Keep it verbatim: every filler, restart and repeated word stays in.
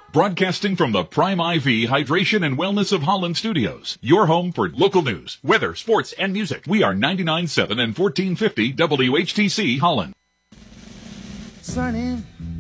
Broadcasting from the Prime I V Hydration and Wellness of Holland Studios. Your home for local news, weather, sports, and music. We are ninety-nine point seven and fourteen fifty W H T C Holland. Sunny.